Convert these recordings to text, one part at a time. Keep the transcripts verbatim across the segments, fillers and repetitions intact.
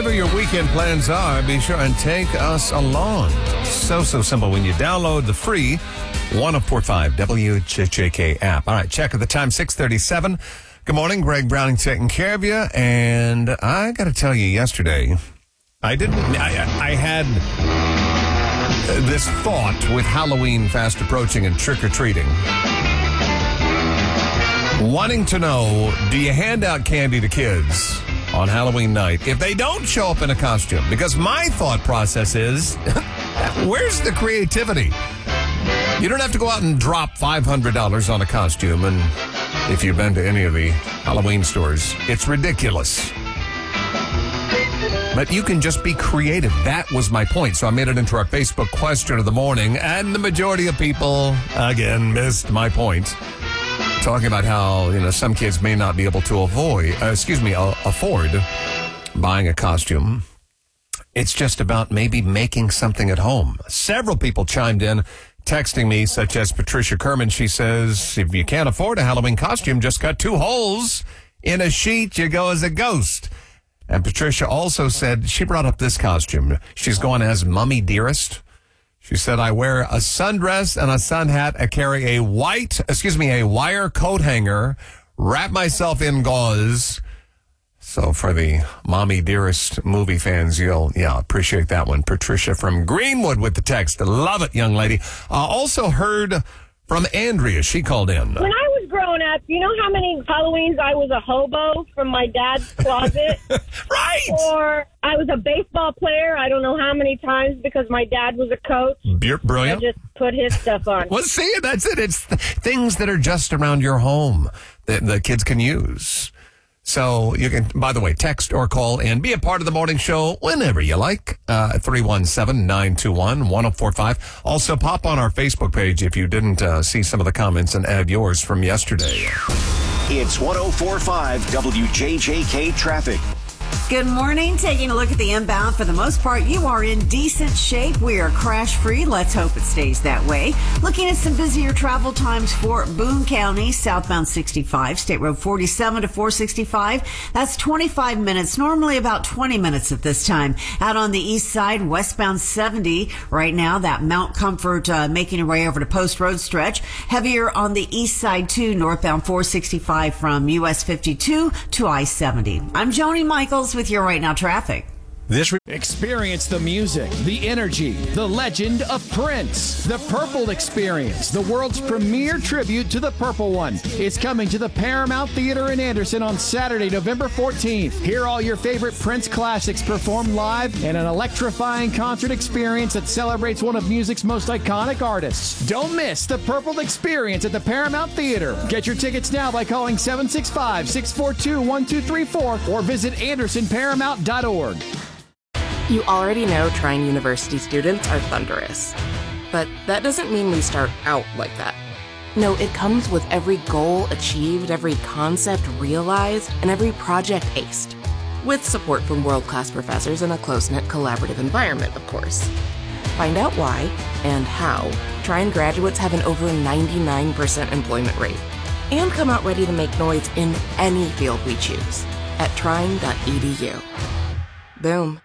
whatever your weekend plans are, be sure and take us along. So, so simple when you download the free one oh four five W J J K app. All right, check at the time, six thirty-seven. Good morning, Greg Browning taking care of you. And I got to tell you, yesterday, I didn't, I, I had this thought with Halloween fast approaching and trick-or-treating. Wanting to know, do you hand out candy to kids on Halloween night if they don't show up in a costume? Because my thought process is, where's the creativity? You don't have to go out and drop five hundred dollars on a costume, and if you've been to any of the Halloween stores, it's ridiculous. But you can just be creative. That was my point. So I made it into our Facebook question of the morning, and the majority of people, again, missed my point. Talking about how, you know, some kids may not be able to avoid, uh, excuse me, uh, afford buying a costume. It's just about maybe making something at home. Several people chimed in, texting me, such as Patricia Kerman. She says, if you can't afford a Halloween costume, just cut two holes in a sheet. You go as a ghost. And Patricia also said, she brought up this costume. She's going as Mummy Dearest. She said, I wear a sundress and a sun hat. I carry a white, excuse me, a wire coat hanger, wrap myself in gauze. So for the Mommy Dearest movie fans, you'll, yeah, appreciate that one. Patricia from Greenwood with the text. Love it, young lady. Uh, also heard from Andrea. She called in. When I was growing up, you know how many Halloweens I was a hobo from my dad's closet? Right! Or I was a baseball player. I don't know how many times because my dad was a coach. Be- brilliant. I just put his stuff on. Well, see, that's it. It's th- things that are just around your home that the kids can use. So you can, by the way, text or call and be a part of the morning show whenever you like. Uh, three one seven, nine two one, one oh four five. Also, pop on our Facebook page if you didn't uh, see some of the comments and add yours from yesterday. It's one oh four point five W J J K traffic. Good morning. Taking a look at the inbound. For the most part, you are in decent shape. We are crash-free. Let's hope it stays that way. Looking at some busier travel times for Boone County, southbound sixty-five, State Road forty-seven to four sixty-five. That's twenty-five minutes, normally about twenty minutes at this time. Out on the east side, westbound seventy. Right now, that Mount Comfort uh, making your way over to Post Road stretch. Heavier on the east side, too, northbound four sixty-five from U S fifty-two to I seventy. I'm Joni Michaels with your Right Now traffic. This re- Experience the music, the energy, the legend of Prince. The Purple Experience, the world's premier tribute to the Purple One. It's coming to the Paramount Theater in Anderson on Saturday, November fourteenth. Hear all your favorite Prince classics performed live in an electrifying concert experience that celebrates one of music's most iconic artists. Don't miss the Purple Experience at the Paramount Theater. Get your tickets now by calling seven six five, six four two, one two three four or visit anderson paramount dot org. You already know Trine University students are thunderous. But that doesn't mean we start out like that. No, it comes with every goal achieved, every concept realized, and every project aced. With support from world-class professors in a close-knit collaborative environment, of course. Find out why and how Trine graduates have an over ninety-nine percent employment rate. And come out ready to make noise in any field we choose at trine dot e d u. Boom.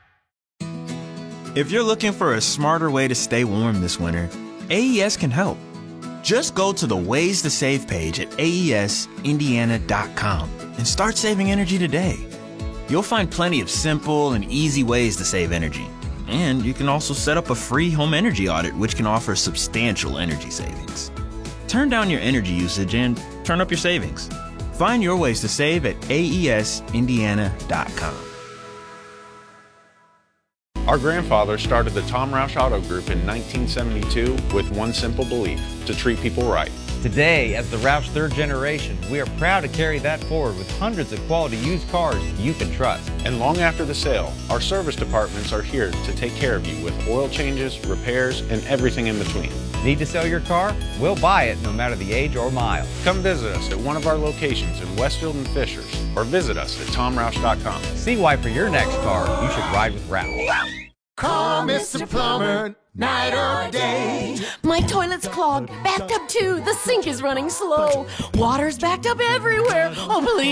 If you're looking for a smarter way to stay warm this winter, A E S can help. Just go to the Ways to Save page at A E S indiana dot com and start saving energy today. You'll find plenty of simple and easy ways to save energy. And you can also set up a free home energy audit, which can offer substantial energy savings. Turn down your energy usage and turn up your savings. Find your ways to save at A E S indiana dot com. Our grandfather started the Tom Roush Auto Group in nineteen seventy-two with one simple belief: to treat people right. Today, as the Roush third generation, we are proud to carry that forward with hundreds of quality used cars you can trust. And long after the sale, our service departments are here to take care of you with oil changes, repairs, and everything in between. Need to sell your car? We'll buy it no matter the age or mile. Come visit us at one of our locations in Westfield and Fishers, or visit us at tom roush dot com. See why for your next car, you should ride with Roush. Call Mister Plumber, night or day. My toilet's clogged, bathtub too, the sink is running slow. Water's backed up everywhere. Oh, please.